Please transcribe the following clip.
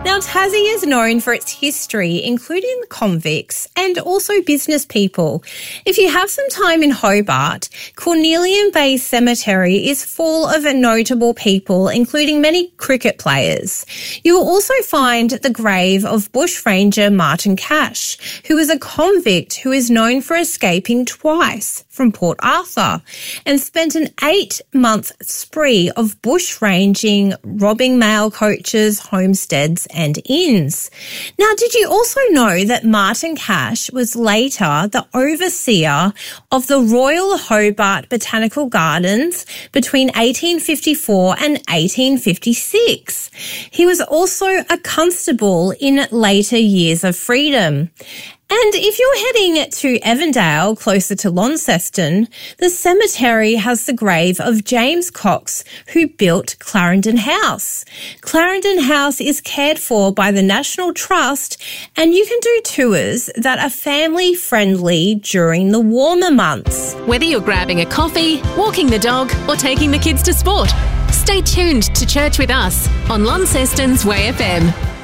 Now, Tassie is known for its history, including convicts and also business people. If you have some time in Hobart, Cornelian Bay Cemetery is full of notable people, including many cricket players. You will also find the grave of bushranger Martin Cash, who was a convict who is known for escaping twice from Port Arthur and spent an 8-month spree of bushranging, robbing mail coaches, homesteads and inns. Now, did you also know that Martin Cash was later the overseer of the Royal Hobart Botanical Gardens between 1854 and 1856? He was also a constable in later years of freedom. And if you're heading to Evandale, closer to Launceston, the cemetery has the grave of James Cox, who built Clarendon House. Clarendon House is cared for by the National Trust, and you can do tours that are family-friendly during the warmer months. Whether you're grabbing a coffee, walking the dog, or taking the kids to sport, stay tuned to Church with Us on Launceston's Way FM.